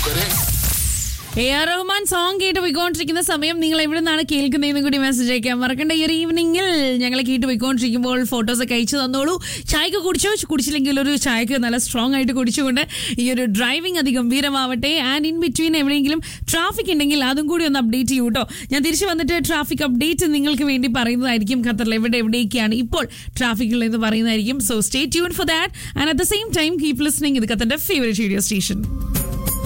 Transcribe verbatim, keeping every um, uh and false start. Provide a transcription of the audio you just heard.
A R Rahman song കേട്ട് പോയിക്കൊണ്ടിരിക്കുന്ന സമയം നിങ്ങൾ എവിടെ നിന്നാണ് കേൾക്കുന്നതെന്നും കൂടി മെസ്സേജ് അയക്കാം മറക്കണ്ട. ഈ ഒരു ഈവനിങ്ങിൽ ഞങ്ങളെ കേട്ട് പോയിക്കൊണ്ടിരിക്കുമ്പോൾ ഫോട്ടോസ് ഒക്കെ അയച്ചു തന്നോളൂ. ചായക്ക് കുടിച്ചോ, കുടിച്ചില്ലെങ്കിൽ ഒരു ചായക്ക് നല്ല സ്ട്രോങ് ആയിട്ട് കുടിച്ചുകൊണ്ട് ഈ ഒരു ഡ്രൈവിംഗ് അതിഗംഭീരമാവട്ടെ. ആൻഡ് ഇൻ ബിറ്റ്വീൻ എവിടെയെങ്കിലും ട്രാഫിക് ഉണ്ടെങ്കിൽ അതും കൂടി ഒന്ന് അപ്ഡേറ്റ് ചെയ്യൂ കേട്ടോ. ഞാൻ തിരിച്ചു വന്നിട്ട് ട്രാഫിക് അപ്ഡേറ്റ് നിങ്ങൾക്ക് വേണ്ടി പറയുന്നതായിരിക്കും. ഖത്തറിൽ എവിടെ എവിടേക്കാണ് ഇപ്പോൾ ട്രാഫിക്കുകൾ എന്ന് പറയുന്നതായിരിക്കും. So stay tune for that and at the same time keep listening. ഇത് ഖത്തറിന്റെ ഫേവറേറ്റ് റേഡിയോ സ്റ്റേഷൻ.